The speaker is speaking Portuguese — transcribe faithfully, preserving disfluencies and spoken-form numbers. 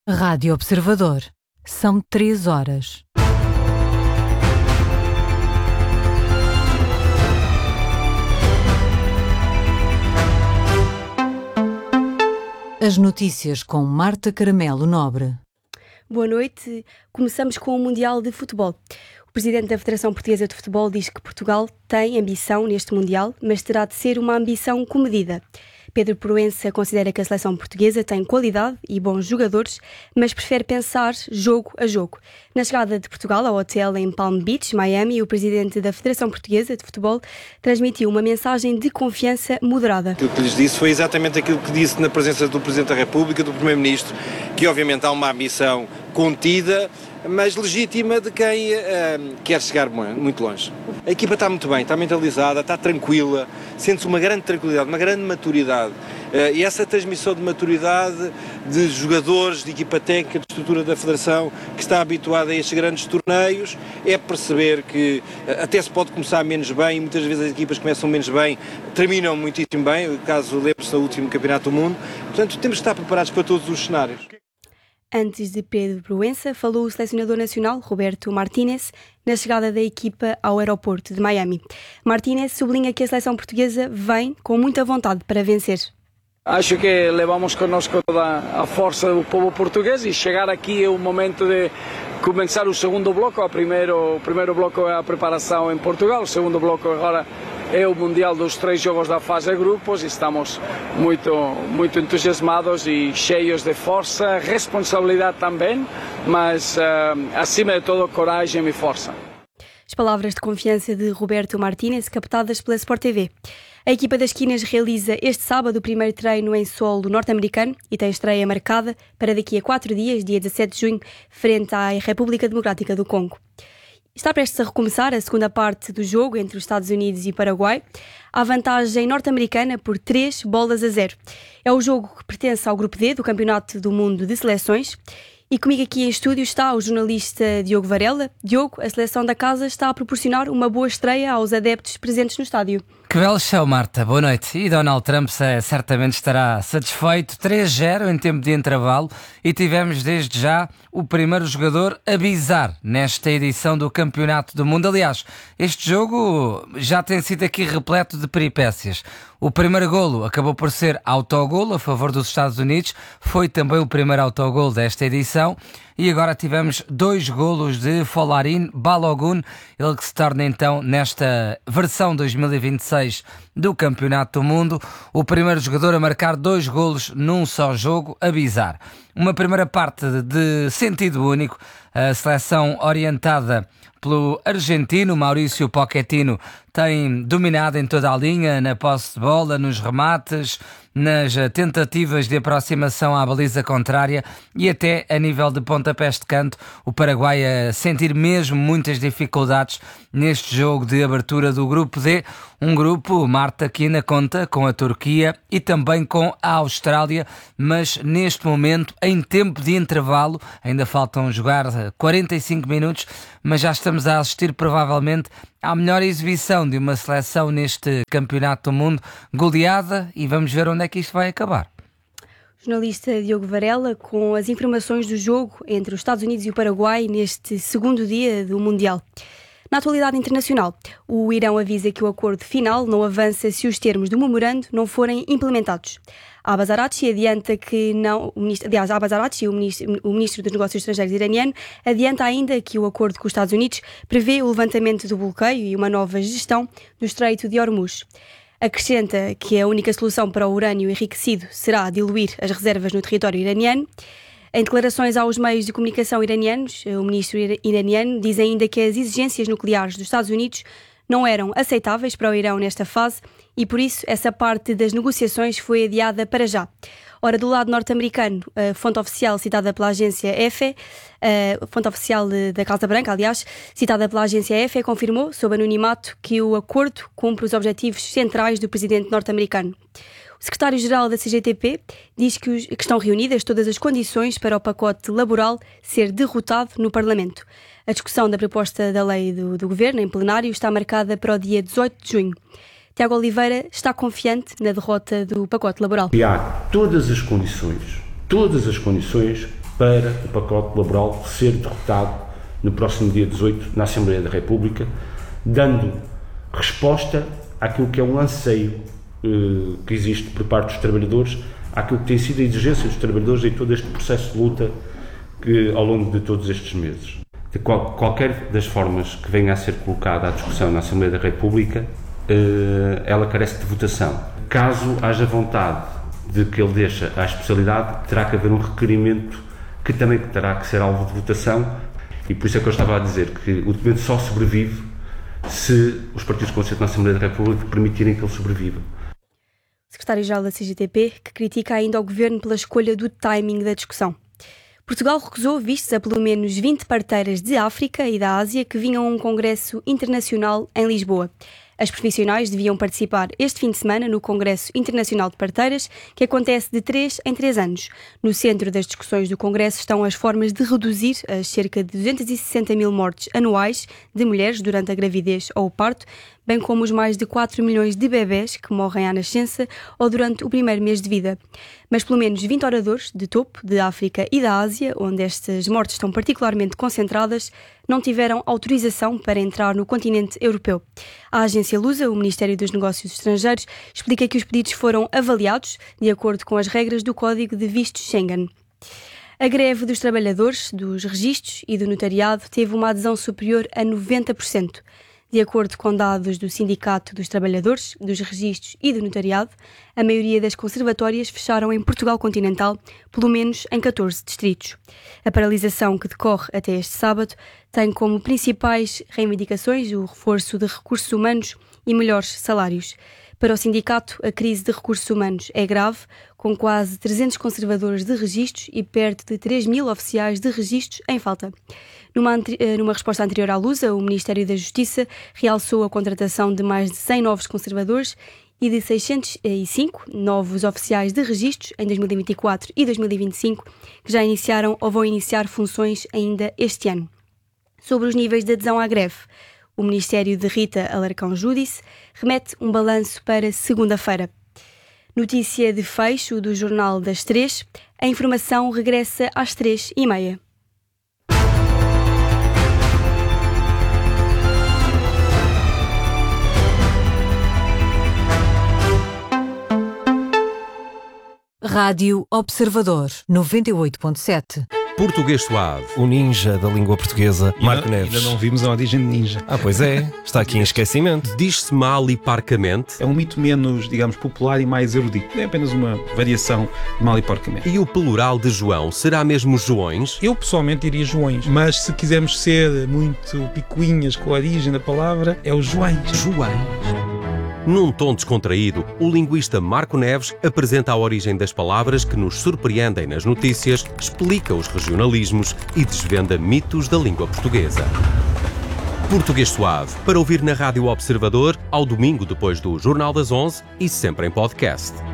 Rádio Observador. São três horas. As notícias com Marta Caramelo Nobre. Boa noite. Começamos com o Mundial de Futebol. O presidente da Federação Portuguesa de Futebol diz que Portugal tem ambição neste Mundial, mas terá de ser uma ambição comedida. Pedro Proença considera que a seleção portuguesa tem qualidade e bons jogadores, mas prefere pensar jogo a jogo. Na chegada de Portugal ao hotel em Palm Beach, Miami, o presidente da Federação Portuguesa de Futebol transmitiu uma mensagem de confiança moderada. O que lhes disse foi exatamente aquilo que disse na presença do Presidente da República, do Primeiro-Ministro, que obviamente há uma ambição contida, mas legítima de quem uh, quer chegar muito longe. A equipa está muito bem, está mentalizada, está tranquila, sente-se uma grande tranquilidade, uma grande maturidade. Uh, e essa transmissão de maturidade de jogadores, de equipa técnica, de estrutura da Federação, que está habituada a estes grandes torneios, é perceber que uh, até se pode começar menos bem, e muitas vezes as equipas começam menos bem, terminam muitíssimo bem, o caso lembre-se do último Campeonato do Mundo. Portanto, temos que estar preparados para todos os cenários. Antes de Pedro Proença, falou o selecionador nacional, Roberto Martínez, na chegada da equipa ao aeroporto de Miami. Martínez sublinha que a seleção portuguesa vem com muita vontade para vencer. Acho que levamos connosco toda a força do povo português e chegar aqui é o momento de começar o segundo bloco. O primeiro, o primeiro bloco é a preparação em Portugal, o segundo bloco agora é o Mundial dos três jogos da fase de grupos e estamos muito, muito entusiasmados e cheios de força, responsabilidade também, mas uh, acima de tudo coragem e força. As palavras de confiança de Roberto Martínez, captadas pela Sport T V. A equipa das Quinas realiza este sábado o primeiro treino em solo norte-americano e tem estreia marcada para daqui a quatro dias, dia dezassete de junho, frente à República Democrática do Congo. Está prestes a recomeçar a segunda parte do jogo entre os Estados Unidos e Paraguai. Há vantagem norte-americana por três bolas a zero. É o jogo que pertence ao Grupo D do Campeonato do Mundo de Seleções. E comigo aqui em estúdio está o jornalista Diogo Varela. Diogo, a seleção da casa está a proporcionar uma boa estreia aos adeptos presentes no estádio. Que belo show, Marta. Boa noite. E Donald Trump certamente estará satisfeito. três a zero em tempo de intervalo e tivemos desde já o primeiro jogador a bizar nesta edição do Campeonato do Mundo. Aliás, este jogo já tem sido aqui repleto de peripécias. O primeiro golo acabou por ser autogolo a favor dos Estados Unidos. Foi também o primeiro autogolo desta edição. E agora tivemos dois golos de Folarin Balogun, ele que se torna então nesta versão dois mil e vinte e seis do Campeonato do Mundo o primeiro jogador a marcar dois golos num só jogo, a bizar. Uma primeira parte de sentido único, a seleção orientada pelo argentino Mauricio Pochettino tem dominado em toda a linha, na posse de bola, nos remates, nas tentativas de aproximação à baliza contrária e até a nível de pontapés de canto, o Paraguai a sentir mesmo muitas dificuldades neste jogo de abertura do Grupo D, um grupo, Marta, que ainda conta com a Turquia e também com a Austrália, mas neste momento, em tempo de intervalo, ainda faltam jogar quarenta e cinco minutos, mas já estamos a assistir provavelmente à melhor exibição de uma seleção neste Campeonato do Mundo, goleada, e vamos ver onde é que isto vai acabar. Jornalista Diogo Varela com as informações do jogo entre os Estados Unidos e o Paraguai neste segundo dia do Mundial. Na atualidade internacional, o Irão avisa que o acordo final não avança se os termos do memorando não forem implementados. Abbas Araghchi adianta que não, o ministro, aliás, Abbas Araghchi, o ministro, o ministro dos Negócios Estrangeiros iraniano, adianta ainda que o acordo com os Estados Unidos prevê o levantamento do bloqueio e uma nova gestão do Estreito de Hormuz. Acrescenta que a única solução para o urânio enriquecido será diluir as reservas no território iraniano. Em declarações aos meios de comunicação iranianos, o ministro iraniano diz ainda que as exigências nucleares dos Estados Unidos não eram aceitáveis para o Irão nesta fase e, por isso, essa parte das negociações foi adiada para já. Ora, do lado norte-americano, a fonte oficial citada pela agência E F E, a fonte oficial da Casa Branca, aliás, citada pela agência E F E, confirmou, sob anonimato, que o acordo cumpre os objetivos centrais do presidente norte-americano. O secretário-geral da C G T P diz que, os, que estão reunidas todas as condições para o pacote laboral ser derrotado no Parlamento. A discussão da proposta da lei do, do Governo em plenário está marcada para o dia dezoito de junho. Tiago Oliveira está confiante na derrota do pacote laboral. E há todas as condições, todas as condições para o pacote laboral ser derrotado no próximo dia dezoito na Assembleia da República, dando resposta àquilo que é um anseio eh, que existe por parte dos trabalhadores, àquilo que tem sido a exigência dos trabalhadores em todo este processo de luta que, ao longo de todos estes meses. De qual, qualquer das formas que venha a ser colocada à discussão na Assembleia da República, eh, ela carece de votação. Caso haja vontade de que ele deixe à especialidade, terá que haver um requerimento que também terá que ser alvo de votação, e por isso é que eu estava a dizer que o documento só sobrevive se os partidos com assento na Assembleia da República permitirem que ele sobreviva. Secretário-Geral da C G T P, que critica ainda o Governo pela escolha do timing da discussão. Portugal recusou vistos a pelo menos vinte parteiras de África e da Ásia que vinham a um congresso internacional em Lisboa. As profissionais deviam participar este fim de semana no Congresso Internacional de Parteiras, que acontece de três em três anos. No centro das discussões do Congresso estão as formas de reduzir as cerca de duzentas e sessenta mil mortes anuais de mulheres durante a gravidez ou o parto, bem como os mais de quatro milhões de bebés que morrem à nascença ou durante o primeiro mês de vida. Mas pelo menos vinte oradores de topo de África e da Ásia, onde estas mortes estão particularmente concentradas, não tiveram autorização para entrar no continente europeu. A agência Lusa, o Ministério dos Negócios Estrangeiros, explica que os pedidos foram avaliados de acordo com as regras do Código de Vistos Schengen. A greve dos trabalhadores, dos registros e do notariado teve uma adesão superior a noventa por cento. De acordo com dados do Sindicato dos Trabalhadores, dos Registros e do Notariado, a maioria das conservatórias fecharam em Portugal continental, pelo menos em catorze distritos. A paralisação que decorre até este sábado tem como principais reivindicações o reforço de recursos humanos e melhores salários. Para o sindicato, a crise de recursos humanos é grave, com quase trezentos conservadores de registros e perto de três mil oficiais de registros em falta. Numa, numa resposta anterior à Lusa, o Ministério da Justiça realçou a contratação de mais de cem novos conservadores e de seiscentos e cinco novos oficiais de registros em dois mil e vinte e quatro e dois mil e vinte e cinco, que já iniciaram ou vão iniciar funções ainda este ano. Sobre os níveis de adesão à greve, o Ministério de Rita Alarcão Júdice remete um balanço para segunda-feira. Notícia de fecho do Jornal das Três. A informação regressa às três e meia. Rádio Observador, noventa e oito ponto sete. Português Suave, o ninja da língua portuguesa, Marco ainda, Neves. Ainda não vimos a origem de ninja. Ah, pois é, está aqui em esquecimento. Diz-se mal e parcamente. É um mito menos, digamos, popular e mais erudito. É apenas uma variação de mal e porcamente. E o plural de João será mesmo Joões? Eu pessoalmente diria Joões, mas se quisermos ser muito picuinhas com a origem da palavra, é o Joões. Joões. Num tom descontraído, o linguista Marco Neves apresenta a origem das palavras que nos surpreendem nas notícias, explica os regionalismos e desvenda mitos da língua portuguesa. Português Suave, para ouvir na Rádio Observador, ao domingo depois do Jornal das onze e sempre em podcast.